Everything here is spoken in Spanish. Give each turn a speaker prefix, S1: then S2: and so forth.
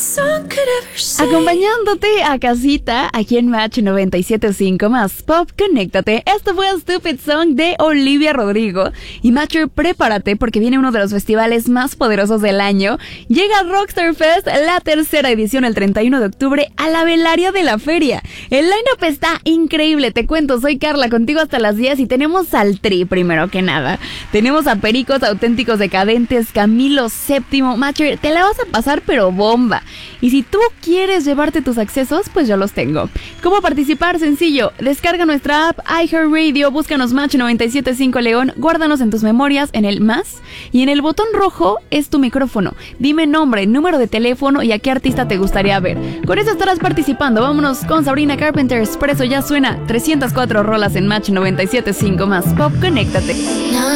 S1: Acompañándote a casita, aquí en Match 97.5 más Pop, conéctate. Esto fue Stupid Song de Olivia Rodrigo. Y Matcher, prepárate porque viene uno de los festivales más poderosos del año. Llega Rockstar Fest, la tercera edición, el 31 de octubre, a la velaria de la feria. El line-up está increíble, te cuento, soy Carla, contigo hasta las 10 y tenemos al Tri, primero que nada. Tenemos a Pericos, Auténticos Decadentes, Camilo VII. Matcher, te la vas a pasar pero bomba. Y si tú quieres llevarte tus accesos, pues yo los tengo. ¿Cómo participar? Sencillo, descarga nuestra app iHeartRadio, búscanos Match 97.5 León, guárdanos en tus memorias en el más, y en el botón rojo es tu micrófono. Dime nombre, número de teléfono y a qué artista te gustaría ver. Con eso estarás participando. Vámonos con Sabrina Carpenter, Expreso ya suena. 304 rolas en Match 97.5 más Pop, conéctate.